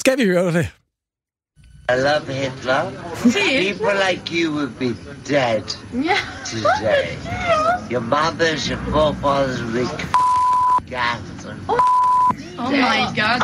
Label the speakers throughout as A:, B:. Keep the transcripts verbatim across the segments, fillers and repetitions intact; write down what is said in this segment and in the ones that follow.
A: Skal vi høre det?
B: I love Hitler. People like you would be dead today. Your mothers, your forefathers would be gassed.
C: Oh my God.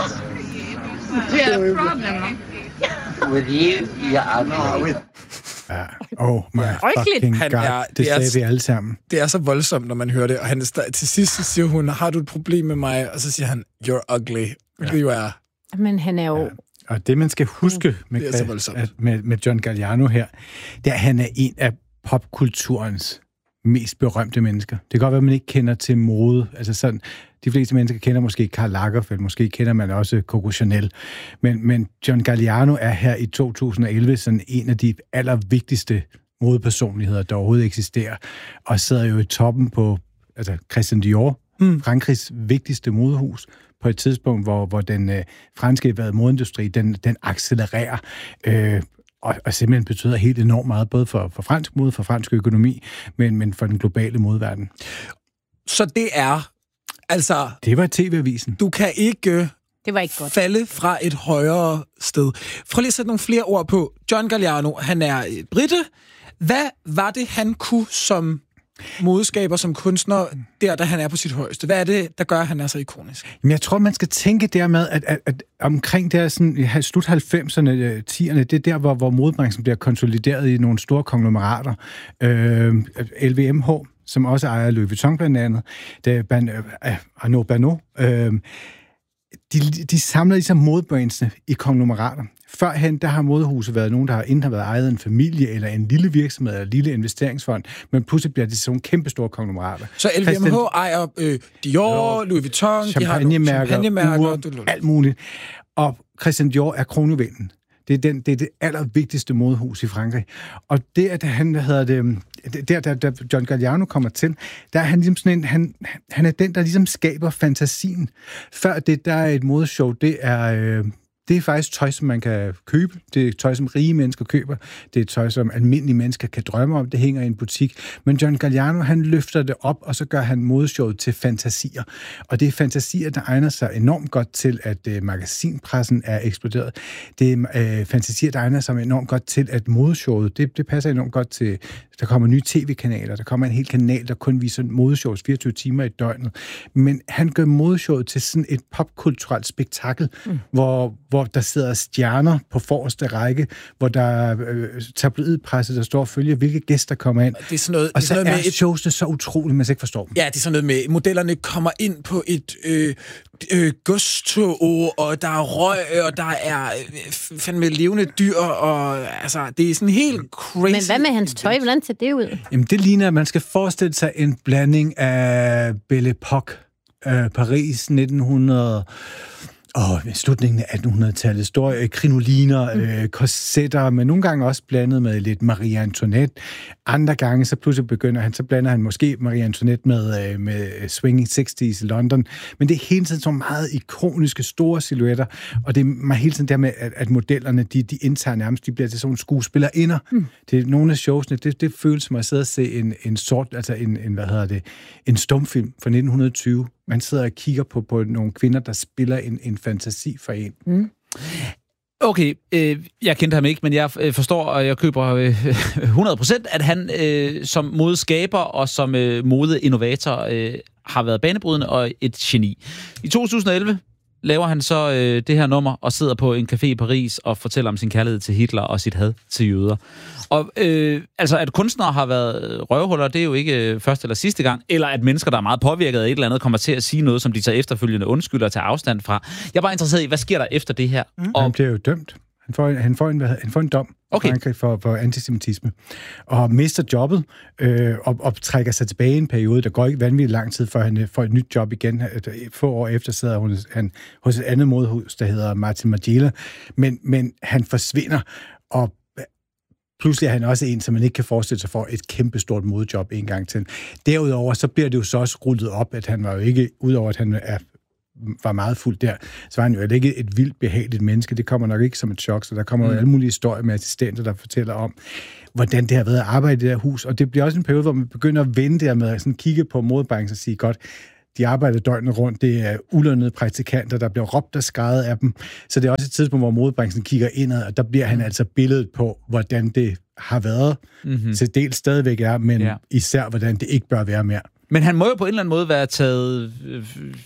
C: We have a problem.
B: With you, yeah, I know. With
D: Ja, oh my fucking
A: Han
D: god.
A: er-
D: Det
A: det er
D: sagde
A: s-
D: vi alle sammen.
A: Det er så voldsomt, når man hører det. Og han er sta- til sidst så siger hun, har du et problem med mig? Og så siger han, you're ugly. Hvilket jo er...
E: Men han er jo...
D: Ja. Og det, man skal huske med,
A: Det er så voldsomt.
D: at- med, med John Galliano her, det er, at han er en af popkulturens mest berømte mennesker. Det kan godt være, at man ikke kender til mode. Altså sådan, de fleste mennesker kender måske Karl Lagerfeld, måske kender man også Coco Chanel. Men, men John Galliano er her i to tusind og elleve sådan en af de allervigtigste modepersonligheder, der overhovedet eksisterer, og sidder jo i toppen på altså Christian Dior, mm. Frankrigs vigtigste modehus, på et tidspunkt, hvor, hvor den øh, franske modeindustri, den, den accelererer, øh, og, og simpelthen betyder helt enormt meget, både for, for fransk mode, for fransk økonomi, men, men for den globale modeverden.
A: Så det er... Altså...
D: Det var T V-avisen.
A: Du kan ikke...
E: Det var ikke godt.
A: Falde fra et højere sted. Prøv lige at sætte nogle flere ord på. John Galliano, han er brite. Hvad var det, han kunne som modeskaber, som kunstner, der, da han er på sit højeste? Hvad er det, der gør, at han er så ikonisk?
D: Men jeg tror, man skal tænke dermed, at, at, at omkring der sådan, slut halvfemserne, tierne, det er der, hvor, hvor modebranchen bliver konsolideret i nogle store konglomerater. Øh, L V M H, som også ejer Louis Vuitton blandt andet, det er Ban, øh, Arnaud Banot, øh, de, de samler ligesom modebrandsene i konglomerater. Førhen, der har modehuset været nogen, der har enten har været ejet en familie, eller en lille virksomhed, eller en lille investeringsfond, men pludselig bliver det sådan nogle kæmpe store konglomerater.
A: Så L V M H ejer øh, Dior, Louis Vuitton,
D: champagnemærker,
A: champagnemærker,
D: alt muligt. Og Christian Dior er kronjuvelen. Det er, den, det er det allervigtigste modehus i Frankrig. Og det, at han, hvad hedder det, der, der, der John Galliano kommer til, der er han ligesom sådan en, han, han er den, der ligesom skaber fantasien. Før det, der er et modeshow, det er... Øh, Det er faktisk tøj, som man kan købe. Det er tøj, som rige mennesker køber. Det er tøj, som almindelige mennesker kan drømme om. Det hænger i en butik. Men John Galliano, han løfter det op, og så gør han modeshowet til fantasier. Og det er fantasier, der egner sig enormt godt til, at øh, magasinpressen er eksploderet. Det er øh, fantasier, der egner sig enormt godt til, at modeshowet, det, det passer enormt godt til, der kommer nye tv-kanaler. Der kommer en hel kanal, der kun viser modeshows fireogtyve timer i døgnet. Men han gør modeshowet til sådan et popkulturelt spektakel, mm. hvor, hvor der sidder stjerner på forreste række, hvor der er øh, tabloidpresse, der står og følger, hvilke gæster kommer ind.
A: Det er sådan noget,
D: og
A: det er
D: så
A: sådan noget
D: er
A: med
D: showsene så utroligt, man ikke forstår dem.
A: Ja, det er sådan noget med, modellerne kommer ind på et øh, øh, godstog, og der er røg, og der er øh, fandme levende dyr, og altså, det er sådan helt crazy.
E: Men hvad med hans tøj? Hvordan ser det ud?
D: Jamen, det ligner, at man skal forestille sig en blanding af Belle Époque, øh, Paris nitten hundrede... Og i slutningen af attenhundredetallet, store krinoliner, mm. øh, korsetter, men nogle gange også blandet med lidt Marie Antoinette. Andre gange, så pludselig begynder han, så blander han måske Marie Antoinette med, øh, med Swinging sixties i London. Men det er hele tiden så meget ikoniske, store silhuetter, og det er hele tiden der med, at, at modellerne, de, de indtager nærmest, de bliver til sådan skuespillerinder. Mm. Det er nogle af showsene, det, det føles som at sidde og se en, en sort, altså en, en, hvad hedder det, en stumfilm fra nitten tyve. Man sidder og kigger på, på nogle kvinder, der spiller en, en fantasi for en.
E: Mm.
F: Okay, øh, jeg kendte ham ikke, men jeg øh, forstår, og jeg køber øh, hundrede procent, at han øh, som modeskaber og som øh, modeinnovator øh, har været banebrydende og et geni. I to tusind og elleve laver han så øh, det her nummer og sidder på en café i Paris og fortæller om sin kærlighed til Hitler og sit had til jøder. Og øh, altså, at kunstnere har været røvhuller, det er jo ikke øh, første eller sidste gang, eller at mennesker, der er meget påvirket af et eller andet, kommer til at sige noget, som de så efterfølgende undskylder og tager afstand fra. Jeg er bare interesseret i, hvad sker der efter det her?
D: Mm. Og han bliver jo dømt. Han får, han får, en, han får en dom
F: okay.
D: for, for antisemitisme, og mister jobbet, øh, og, og trækker sig tilbage i en periode, der går ikke vanvittigt lang tid, før han får et nyt job igen. Få år efter sidder hun, han hos et andet modehus, der hedder Martin Margiela, men, men han forsvinder, og pludselig er han også en, som man ikke kan forestille sig for et kæmpestort modejob en gang til. Derudover, så bliver det jo så også rullet op, at han var jo ikke, udover at han er var meget fuld der, så var han jo ikke et vildt behageligt menneske. Det kommer nok ikke som et chok, så der kommer mm. jo alle mulige historier med assistenter, der fortæller om, hvordan det har været at arbejde i det her hus. Og det bliver også en periode, hvor man begynder at vende der med at sådan kigge på modebranchen og sige, godt, de arbejder døgnet rundt. Det er ulønnede praktikanter, der bliver råbt og skreget af dem. Så det er også et tidspunkt, hvor modebranchen kigger indad, og der bliver han altså billedet på, hvordan det har været, mm-hmm. til dels stadigvæk er, men ja. især, hvordan det ikke bør være mere.
F: Men han må jo på en eller anden måde være taget øh,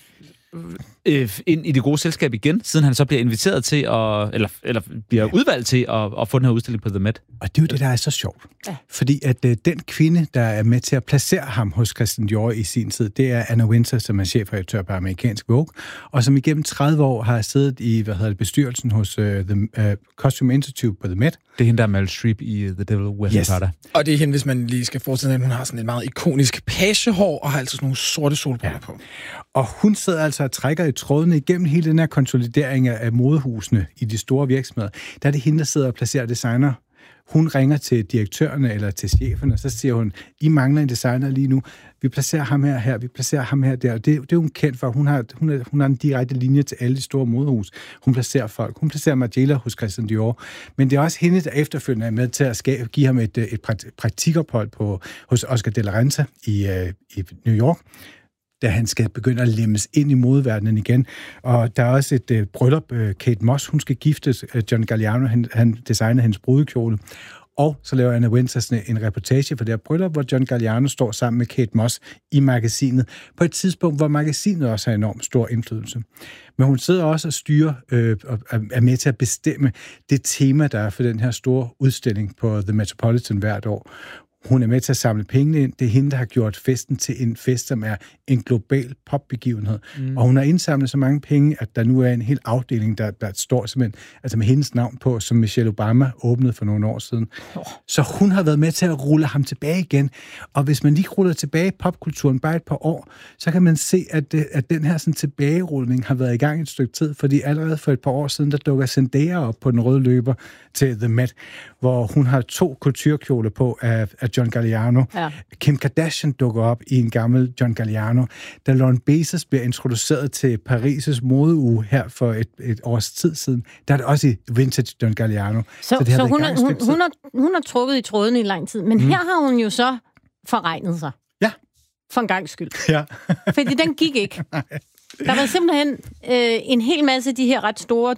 F: øh, ind i det gode selskab igen, siden han så bliver inviteret til, at, eller, eller bliver ja. udvalgt til at, at få den her udstilling på The Met.
D: Og det er jo det, der er så sjovt. Ja. Fordi at øh, den kvinde, der er med til at placere ham hos Christian Dior i sin tid, det er Anna Wintour, som er chefredaktør på amerikansk Vogue, og som igennem tredive år har siddet i hvad hedder det, bestyrelsen hos uh, The uh, Costume Institute på The Met.
F: Det er hende, der er Meryl Streep i The Devil Wears yes. Prada.
A: Og det er hende, hvis man lige skal forestille, at hun har sådan et meget ikonisk pagehår, og har altså sådan nogle sorte solbriller ja. på.
D: Og hun sidder altså og trækker i trådene igennem hele den her konsolidering af modehusene i de store virksomheder. Der er det hende, der sidder og placerer designer. Hun ringer til direktørerne eller til cheferne, og så siger hun, I mangler en designer lige nu. Vi placerer ham her, her, vi placerer ham her, der. Og det, det er hun kendt for. Hun har, hun, er, hun har en direkte linje til alle de store modehus. Hun placerer folk. Hun placerer Margiela hos Christian Dior. Men det er også hende, der efterfølgende er med til at skabe, give ham et, et praktikophold på, hos Oscar de la Renta i, uh, i New York, da han skal begynde at lemmes ind i modeverdenen igen. Og der er også et uh, bryllup. Uh, Kate Moss, hun skal giftes. Uh, John Galliano, han, han designer hendes brudekjole. Og så laver Anna Wintour en reportage for det her bryllup, hvor John Galliano står sammen med Kate Moss i magasinet, på et tidspunkt, hvor magasinet også har enormt stor indflydelse. Men hun sidder også og styrer øh, og er med til at bestemme det tema, der er for den her store udstilling på The Metropolitan hvert år. Hun er med til at samle pengene ind. Det er hende, der har gjort festen til en fest, som er en global popbegivenhed. Mm. Og hun har indsamlet så mange penge, at der nu er en hel afdeling, der, der står simpelthen altså med hendes navn på, som Michelle Obama åbnede for nogle år siden. Oh. Så hun har været med til at rulle ham tilbage igen. Og hvis man lige ruller tilbage i popkulturen bare et par år, så kan man se, at, det, at den her sådan, tilbagerulning har været i gang et stykke tid, fordi allerede for et par år siden, der dukker Zendaya op på den røde løber til The Met, hvor hun har to couturekjoler på af, af John Galliano. Ja. Kim Kardashian dukker op i en gammel John Galliano. Da Lauren Bezos bliver introduceret til Paris' modeuge her for et, et års tid siden, der er det også i vintage John Galliano.
E: Så, så, det så hun, er, hun, hun, har, hun har trukket i trådene i lang tid, men mm. her har hun jo så forregnet sig.
D: Ja.
E: For en gangs skyld.
D: Ja.
E: Fordi den gik ikke. Der var simpelthen øh, en hel masse af de her ret store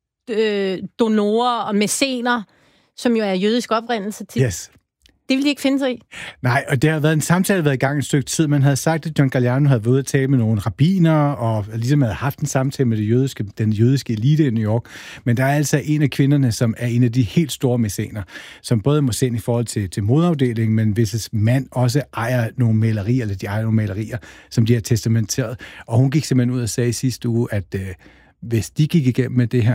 E: øh, donorer og mæscener, som jo er jødisk oprindelse til.
D: Yes.
E: Det ville de ikke finde sig i.
D: Nej, og det har været en samtale, været i gang et stykke tid. Man havde sagt, at John Galliano havde været ude at tale med nogle rabbiner, og ligesom havde haft en samtale med det jødiske, den jødiske elite i New York. Men der er altså en af kvinderne, som er en af de helt store mæscener, som både må sende i forhold til, til modafdelingen, men hvis mand også ejer nogle malerier, eller de ejer nogle malerier, som de har testamenteret. Og hun gik simpelthen ud og sagde i sidste uge, at øh, hvis de gik igennem med det her,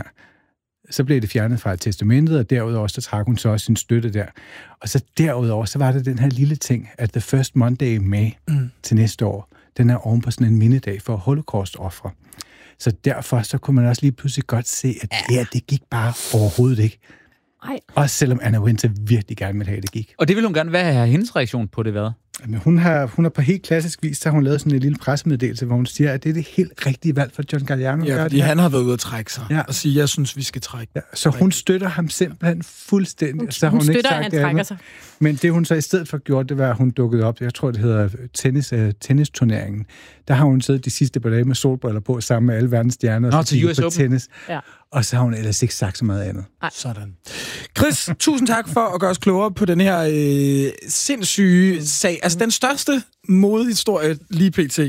D: så blev det fjernet fra testamentet, og derudover så trak hun så også sin støtte der. Og så derudover, så var det den her lille ting, at The First Monday i May mm. til næste år, den er oven på sådan en mindedag for holocaust-ofre. Så derfor så kunne man også lige pludselig godt se, at ja. det her, det gik bare overhovedet ikke. Ej. Også selvom Anna Wintour virkelig gerne ville have, det gik.
F: Og det vil hun gerne. Hvad har hendes reaktion på det været?
D: Men hun har, hun har på helt klassisk vis, så har hun lavet sådan en lille pressemeddelelse, hvor hun siger, at det er det helt rigtige valg for John Galliano.
A: Ja, fordi han har været ude at trække sig ja. og sige, jeg synes, vi skal trække.
D: Ja, så hun støtter ham simpelthen fuldstændig.
E: Hun,
D: så
E: hun, hun
D: hun
E: støtter, at han trækker sig.
D: Men det, hun så i stedet for gjorde, det var, at hun dukkede op. Jeg tror, det hedder tennis, uh, tennisturneringen. Der har hun siddet de sidste par dage med solbriller på, sammen med alle verdens stjerner.
F: Nå, til U S Open.
D: Tennis.
E: Ja.
D: Og så har hun ellers ikke sagt så meget andet.
E: Ej.
A: Sådan. Chris, tusind tak for at gøre os klogere på den her øh, sindssyge sag. Altså den største modehistorie lige pt.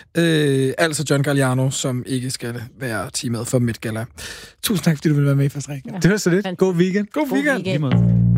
A: Øh, altså John Galliano, som ikke skal være teamet for Met Gala. Tusind tak, fordi du ville være med i Fast Track.
D: Ja. Det var så lidt. God weekend.
A: God, God weekend. weekend.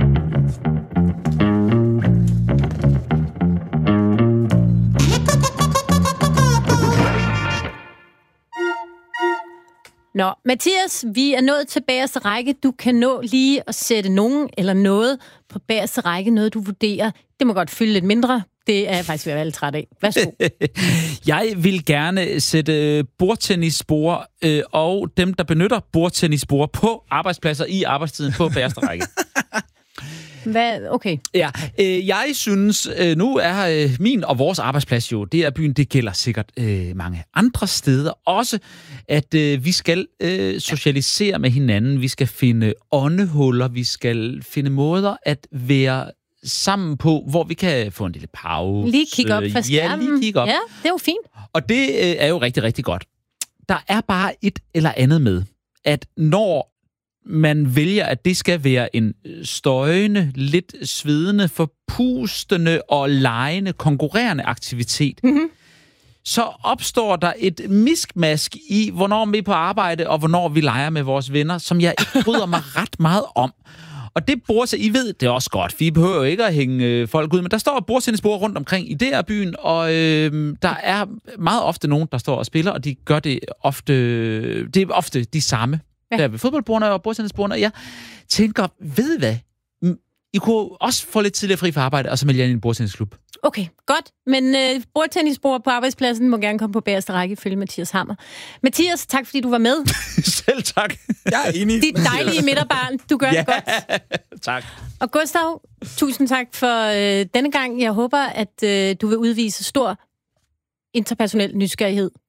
E: Nå, Mathias, vi er nået til bagerste række. Du kan nå lige at sætte nogen eller noget på bagerste række, noget du vurderer. Det må godt fylde lidt mindre. Det er jeg faktisk ved at være lidt træt af. Værsgo.
F: Jeg vil gerne sætte bordtennisspor øh, og dem, der benytter bordtennisspor på arbejdspladser i arbejdstiden på bagerste række.
E: Hvad? Okay.
F: Ja, øh, jeg synes, øh, nu er øh, min og vores arbejdsplads jo, det er byen, det gælder sikkert øh, mange andre steder også, at øh, vi skal øh, socialisere med hinanden, vi skal finde åndehuller, vi skal finde måder at være sammen på, hvor vi kan få en lille pause.
E: Lige kigge op fra skærmen.
F: Ja, lige kigge op.
E: Ja, det er jo fint.
F: Og det øh, er jo rigtig, rigtig godt. Der er bare et eller andet med, at når man vælger, at det skal være en støjende, lidt svedende, forpustende og legende, konkurrerende aktivitet, mm-hmm. så opstår der et miskmask i, hvornår vi er på arbejde, og hvornår vi leger med vores venner, som jeg ikke bryder mig ret meget om. Og det bordtennis, I ved det er også godt, for I behøver jo ikke at hænge øh, folk ud, men der står bordtennisbord rundt omkring i det her byen, og øh, der er meget ofte nogen, der står og spiller, og de gør det ofte, det er ofte de samme. Ja. Der ved fodboldbordene og bordtennisbordene, og jeg tænker, ved I hvad? I kunne også få lidt tidligere fri for arbejde, og så melde jer ind i en bordtennisklub.
E: Okay, godt. Men øh, bordtennisbord på arbejdspladsen må gerne komme på bagerste række ifølge Mathias Hammer. Mathias, tak fordi du var med.
F: Selv tak.
A: Jeg er enig.
E: Dit dejlige midterbarn. Du gør
F: ja,
E: det godt.
F: Tak.
E: Og Gustav, tusind tak for øh, denne gang. Jeg håber, at øh, du vil udvise stor interpersonel nysgerrighed